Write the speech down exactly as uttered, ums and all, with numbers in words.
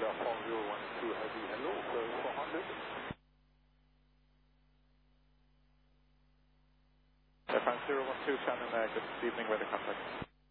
Airfoil zero one two Heavy, hello, clear four hundred. Airframe zero one two, Shannon, uh, good evening, weather contact.